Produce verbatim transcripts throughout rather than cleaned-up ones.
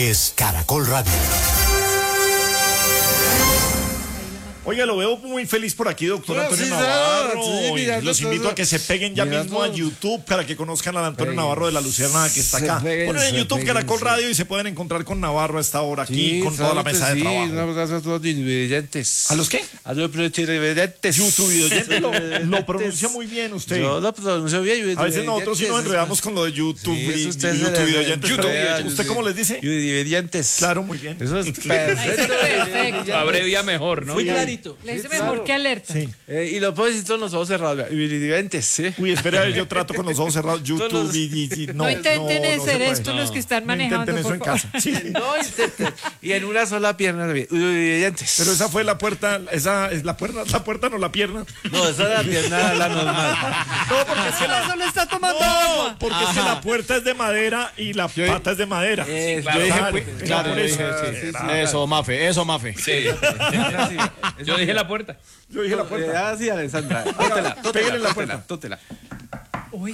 Es Caracol Radio. Oiga, lo veo muy feliz por aquí, doctor No, Antonio sí, Navarro. sí, mira, y los no, invito no, a que se peguen ya mira, mismo no. a YouTube para que conozcan al Antonio Peguen, Navarro de la Lucerna que está se acá. peguen, Ponen en se YouTube peguen, Caracol sí. Radio y se pueden encontrar con Navarro a esta hora aquí con toda la mesa de sí, trabajo. un abrazo a todos los televidentes. ¿A los qué? A los televidentes. YouTube oyente lo, lo pronuncia muy bien usted. Yo lo pronuncio bien. A veces nosotros sí nos enredamos con lo de YouTube Sí, y eso usted se YouTube le- oyentes. YouTube pero oyentes, ¿usted sí. cómo les dice? Televidentes. Claro, muy bien. Eso es perfecto. Perfecto. Abrevia mejor, ¿no? Muy clarito. Le dice Sí, mejor claro. que alerta. Sí. Eh, y lo puedo decir con los ojos cerrados. Televidentes, sí. Uy, espera, yo trato con los ojos cerrados. YouTube los- y, y- y- No, no, intenten no, no se hacer puede. esto los que están No manejando. intenten eso por en favor. casa. Sí. No intenten. Y en una sola pierna también. Televidentes. Pero esa fue la puerta, esa es la puerta, la puerta no la pierna. No, esa es la pierna, la normal. No, porque es que la, Solo está tomando no, agua. porque es que la puerta es de madera y la pata es de madera. Eh, claro, yo dije, Claro, pues, era Claro, por yo eso. dije, sí. Era- Eso, Mafe, eso, Mafe. Sí. Yo dije la puerta. Yo dije la puerta. Ah, sí, Alessandra. Tótela, Pégale en la tótela, puerta. tótela. Uy,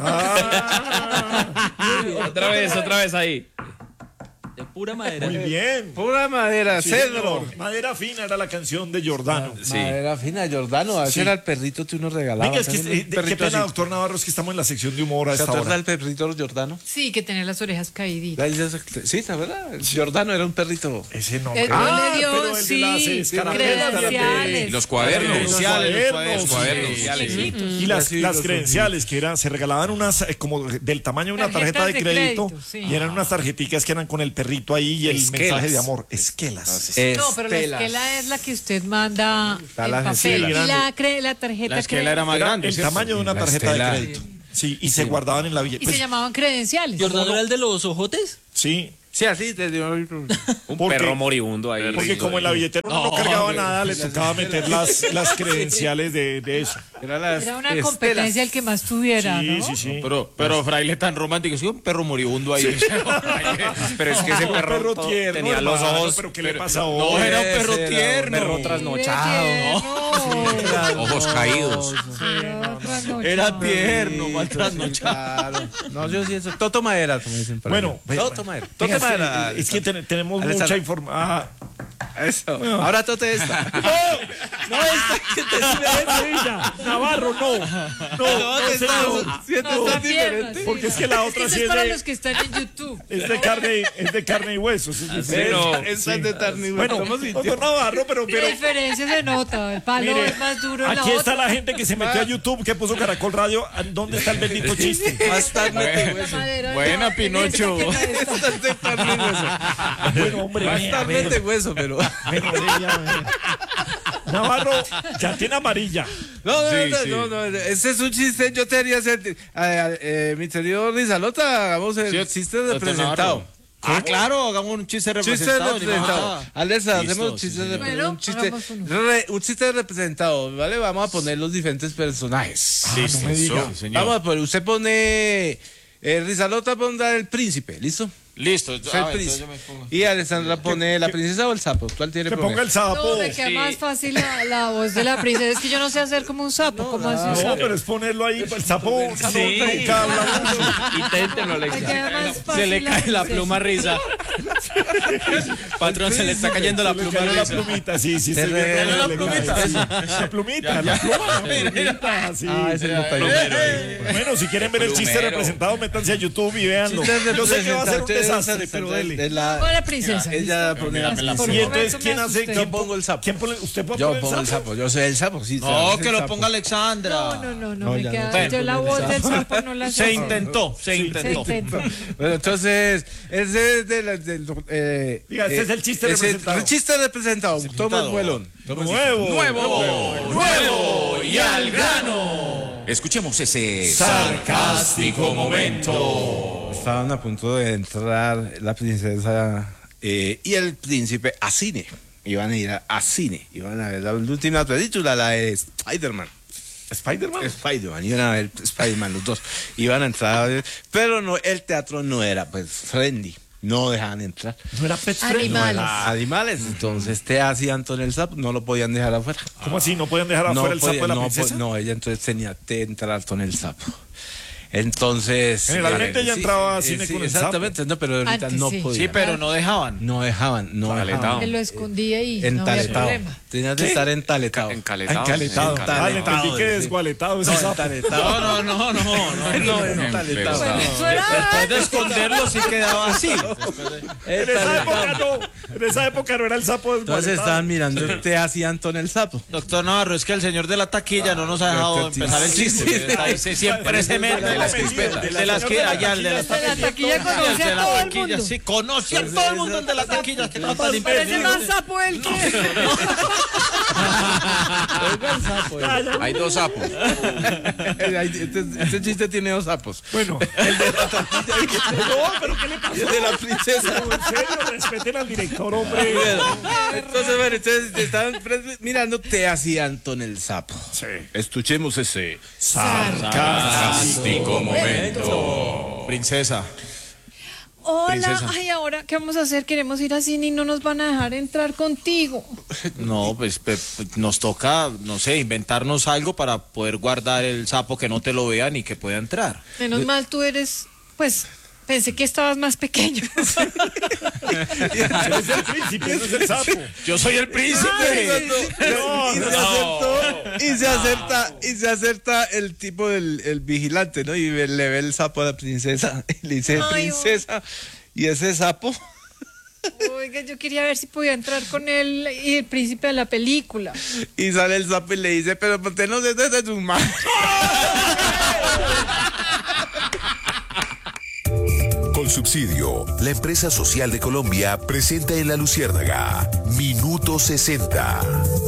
Otra vez, otra vez ahí. De pura madera. Muy bien. Pura madera, Sí, cedro. señor. Madera fina era la canción de Giordano. Sí. Madera fina, Giordano. Ese Sí. era el perrito que uno regalaba. Venga, es que, También eh, un qué perrito pena, así. doctor Navarro, es que estamos en la sección de humor a ¿Se esta acuerda hora. del perrito Giordano? sí, que tener las orejas caíditas. Sí, ¿la verdad? Giordano era un perrito. Ese no. Él Ah, le dio, pero el de las sí, escarapelas, credenciales. Y los cuadernos. Credenciales, Los cuadernos. Chiquitos. Y las, Sí, las los credenciales que eran, se regalaban unas eh, como del tamaño de una tarjeta Tarjetas de de crédito, crédito, sí. y eran unas tarjeticas que eran con el perrito ahí y el Esquelas. mensaje de amor. Esquelas. No, pero la esquela es la que usted manda en la- papel. sí, y grande. la, cre- la tarjeta La esquela cre- era más Era grande. el ¿cierto? tamaño de una La tarjeta estela. de crédito. Sí, y se guardaban en la y billetera. se llamaban credenciales. ¿Jordano era el de los ojotes? Sí, Sí, así te dio. Un Porque- perro moribundo ahí. porque como en la billetera uno no cargaba nada, le tocaba meter las, las credenciales de, de eso. Era, las Era una estelas. competencia el que más tuviera, Sí, ¿no? sí, sí. Pero, pero fraile tan romántico, sí, un perro moribundo ahí. Pero es que ese Un perro, perro todo- tierno, tenía los hermano, ojos. pero ¿qué le pero- pasa No, hoy? era un perro Ese era un tierno. perro trasnochado, ¿no? Ojos caídos. Era tierno, mal Sí, trasnochado. claro. No, yo sí eso. Toto madera, como dicen. por ahí. Bueno, Toto madera. Toto Venga, madera. es que ten- tenemos Alessandra. mucha información. Ah, Eso. Ahora tote esta. no, esta que te Sevilla. Navarro, no. No, no, señor. Siento No, tan está bien, diferente. sí. Porque es que la otra Eso sí es es para de, los que están en YouTube. es de carne, es de carne y huesos. es diferente. no. Esta es de tarni. Bueno, ¿Cómo doctor sintió? Navarro, pero, La pero diferencia se nota. El palo mire, es más duro en la aquí está otra. la gente que se metió a YouTube, que puso Caracol Radio. ¿Dónde está el bendito chiste? Bastante hueso. Madera, Buena, no, Pinocho. esta que no está. Bastante carne y hueso. Bueno, hombre, vea, Bastante vea, hueso, pero. vea, vea, vea. Navarro ya tiene amarilla. No, no, Sí, no, sí. no, no, ese es un chiste. Yo te haría hacer. eh, eh, mi querido Rizalota, hagamos el Sí, chiste doctor representado. Navarro. Ah, claro, hagamos un chiste Chiste representado. representado. Ah. Alessa, Listo, hacemos sí, chistes señor. de, Bueno, un, chiste, hagamos uno. re- un chiste representado, ¿vale? Vamos a poner los diferentes personajes. Listo, no me diga. sí, señor. Vamos a poner, usted pone. Eh, Rizalota pondrá el príncipe, ¿listo? Listo. Usted Ah, el entonces príncipe. yo me pongo. Y Alessandra pone la princesa o el sapo. ¿Cuál tiene Que poner? ponga el sapo. No, me queda Sí. más fácil la, la voz de la princesa. Es que yo no sé hacer como un sapo. ¿Cómo hace un No, sapo? pero es ponerlo ahí. El sapo no, Sí. nunca habla mucho. Inténtenlo, Me Alexa. queda más fácil Se le cae la princesa. pluma risa. Patrón, se le está cayendo la Se le pluma cayó la risa. plumita, sí, sí. Se estoy re- viendo la que le plumita. cae. La plumita, la pluma, la plumita, sí. Ah, ese no está bien. Bueno, si quieren ver el chiste Plumero. representado, métanse a YouTube y véanlo. Chistes Yo sé que va a ser un representados, desastre, pero de dele. la- Pongo a la princesa. Ella pone la Por princesa. un Y momento entonces, me ¿quién hace? asusté. ¿Quién pongo el sapo. ¿Quién pone? ¿Usted puede Yo poner pongo el el sapo? sapo, yo soy el sapo, sí. No, soy que el lo sapo. ponga Alexandra. No, no, no, no, No, me ya queda. no puedo Yo la poner voz el del sapo. sapo no la sé. Se intentó, se Se intentó. intentó. Bueno, entonces, ese es del... del eh, Diga, ese eh, es el chiste ese- representado. El chiste representado. Toma el vuelón. Nuevo. Nuevo, nuevo y al grano. Escuchemos ese sarcástico momento. Estaban a punto de entrar la princesa eh, y el príncipe a cine. Iban a ir a, a cine. Iban a ver la última película, la de Spider-Man. ¿Spider-Man? Spider-Man, iban a ver Spider-Man los dos. Iban a entrar a ver, pero no, el teatro no era pues friendly. No dejaban entrar. ¿No era Pet Friendly? Animales. Ah, animales. Entonces, te hacían con el sapo, no lo podían dejar afuera. ¿Cómo así? ¿No pueden dejar No afuera el sapo podía- de la no, princesa? po- no, ella entonces tenía que entrar con el sapo. Entonces. Generalmente eh, ya sí, entraba a eh, cine sí, con el sapo. exactamente, no, pero ahorita Antes no sí. podía. Sí, pero no dejaban. No dejaban, no Taletado. dejaban. Me lo escondía y no había Entaletado. problema. Tenías de estar entaletado. Encaletado. Encaletado. Encaletado. Ah, le entendí que sí. desgualetado ese No, sapo. entaletado. No, no, no, no, no. No, entaletado. Bueno, eso era Después de esconderlo sí quedaba así. En esa época no. En esa época no era el sapo Entonces desgualetado. estaban mirando, te hacía Antón el sapo. Doctor Navarro, es que el señor de la taquilla no nos ha dejado sí, empezar el sí, chiste. sí, Está ahí, se- siempre se mete. de las crispetas. De las que allá, el de las de la taquilla Sí, conoce el de a la todo el taquilla, mundo. sí, conoce a todo el mundo el de la taquilla. Que no está ni Parece más sapo él que... Hay dos sapos. Este, este chiste tiene dos sapos. Bueno, El de la tortilla. no, pero ¿qué le pasó? Y el de la princesa. En serio, respeten al director, hombre. Entonces, bueno, entonces te estaban pre- mirando, te hacía Antón el sapo. Sí. Escuchemos ese. Fantástico momento. Princesa. Hola, Princesa. ay, ahora, ¿qué vamos a hacer? Queremos ir a cine y no nos van a dejar entrar contigo. No, pues, pe- pe- nos toca, no sé, inventarnos algo para poder guardar el sapo que no te lo vean y que pueda entrar. Menos mal tú eres, pues, pensé que estabas más pequeño. Él es el príncipe, no es el sapo. Yo soy el príncipe. No, y, no, se acertó, y se acerta, y se acerta el tipo del el vigilante, ¿no? Y ve- le ve el sapo a la princesa. Y le dice, Ay, princesa, ¿y ese sapo? Oiga, yo quería ver si podía entrar con él y el príncipe de la película. Y sale el sapo y le dice, pero ¿por qué no se desde tus manos? Colsubsidio, la empresa social de Colombia, presenta en La Luciérnaga Minuto sesenta.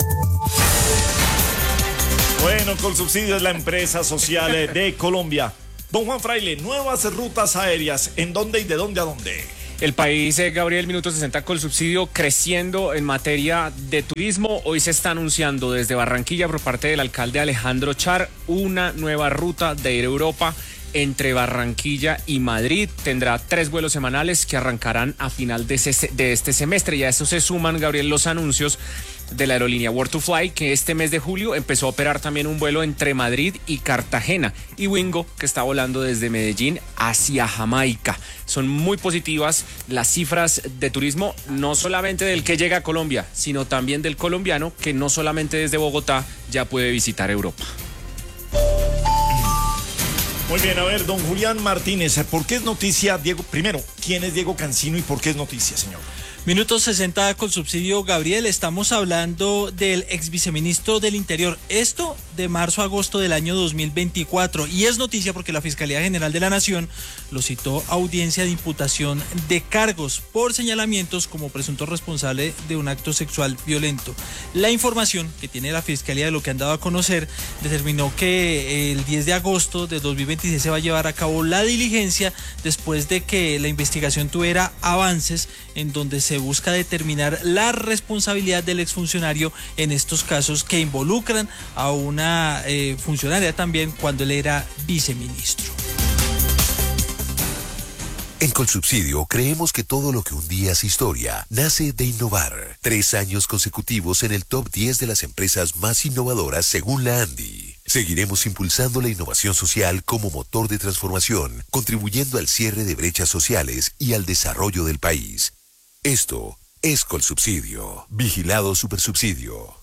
Bueno, Colsubsidio es la empresa social de Colombia. Don Juan Fraile, nuevas rutas aéreas. ¿En dónde y de dónde a dónde? El país, eh, Gabriel, minuto sesenta con subsidio creciendo en materia de turismo. Hoy se está anunciando desde Barranquilla por parte del alcalde Alejandro Char una nueva ruta de ir a Europa entre Barranquilla y Madrid. Tendrá tres vuelos semanales que arrancarán a final de, ese- de este semestre. Y a eso se suman, Gabriel, los anuncios de la aerolínea World to Fly, que este mes de julio empezó a operar también un vuelo entre Madrid y Cartagena, y Wingo, que está volando desde Medellín hacia Jamaica. Son muy positivas las cifras de turismo, no solamente del que llega a Colombia, sino también del colombiano, que no solamente desde Bogotá ya puede visitar Europa. Muy bien, a ver, don Julián Martínez, ¿por qué es noticia Diego? Primero, ¿quién es Diego Cancino y por qué es noticia, señor? Minuto sesenta con subsidio, Gabriel. Estamos hablando del ex viceministro del Interior. Esto de marzo a agosto del año dos mil veinticuatro. Y es noticia porque la Fiscalía General de la Nación lo citó a audiencia de imputación de cargos por señalamientos como presunto responsable de un acto sexual violento. La información que tiene la Fiscalía de lo que han dado a conocer determinó que el diez de agosto de dos mil veintiséis se va a llevar a cabo la diligencia después de que la investigación tuviera avances en donde se busca determinar la responsabilidad del exfuncionario en estos casos que involucran a una eh, funcionaria también cuando él era viceministro. En Colsubsidio creemos que todo lo que un día es historia nace de innovar. Tres años consecutivos en el top diez de las empresas más innovadoras según la ANDI. Seguiremos impulsando la innovación social como motor de transformación, contribuyendo al cierre de brechas sociales y al desarrollo del país. Esto es Colsubsidio. Vigilado Supersubsidio.